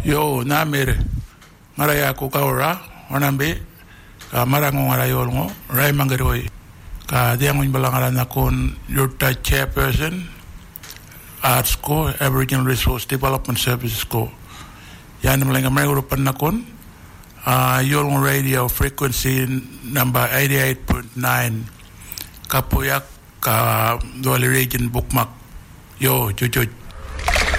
Yo namere maraya ko kawra onambe ka marango ngara yolngo ray mangaroy ka diangon balangara nakon yurta chairperson Arts ko Aboriginal Resource Development Services ko yan malinga mayurupan nakon yolngo radio frequency number 88.9 kapuyak ka Dwali region bookmark yo chuchuch